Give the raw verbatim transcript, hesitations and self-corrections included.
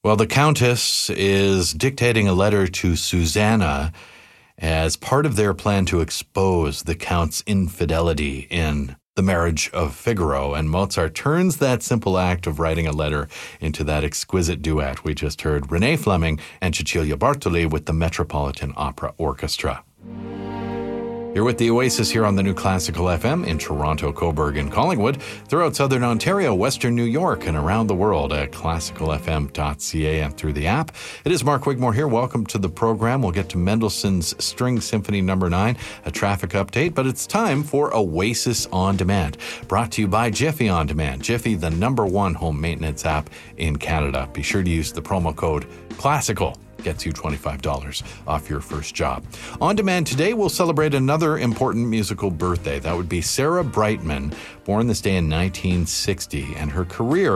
Well, the Countess is dictating a letter to Susanna as part of their plan to expose the Count's infidelity in The Marriage of Figaro. And Mozart turns that simple act of writing a letter into that exquisite duet. We just heard Renee Fleming and Cecilia Bartoli with the Metropolitan Opera Orchestra. You're with the Oasis here on the New Classical F M in Toronto, Cobourg, and Collingwood, throughout Southern Ontario, Western New York, and around the world at classical f m dot c a and through the app. It is Mark Wigmore here. Welcome to the program. We'll get to Mendelssohn's String Symphony number nine, a traffic update, but it's time for Oasis On Demand, brought to you by Jiffy On Demand. Jiffy, the number one home maintenance app in Canada. Be sure to use the promo code CLASSICAL. Gets you twenty-five dollars off your first job. On Demand today, we'll celebrate another important musical birthday. That would be Sarah Brightman, born this day in nineteen sixty, and her career